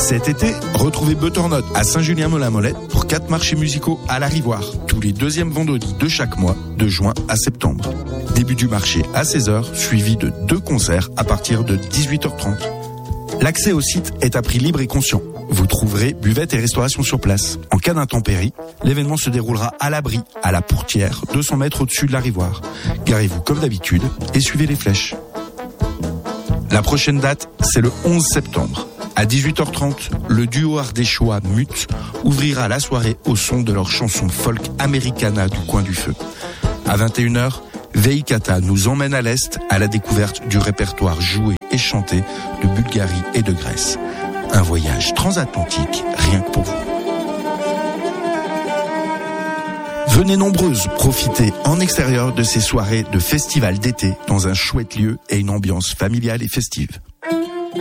Cet été, retrouvez Butternut à Saint-Julien-Molin-Molette pour 4 marchés musicaux à la Rivoire, tous les deuxièmes vendredis de chaque mois, de juin à septembre. Début du marché à 16h, suivi de 2 concerts à partir de 18h30. L'accès au site est à prix libre et conscient. Vous trouverez buvette et restauration sur place. En cas d'intempérie, l'événement se déroulera à l'abri, à la Pourtière, 200 mètres au-dessus de la Rivoire. Garez-vous comme d'habitude et suivez les flèches. La prochaine date, c'est le 11 septembre. À 18h30, le duo ardéchois Mute ouvrira la soirée au son de leur chanson folk Americana du coin du feu. À 21h, Veikata nous emmène à l'Est à la découverte du répertoire joué et chanté de Bulgarie et de Grèce. Un voyage transatlantique rien que pour vous. Venez nombreuses profiter en extérieur de ces soirées de festival d'été dans un chouette lieu et une ambiance familiale et festive.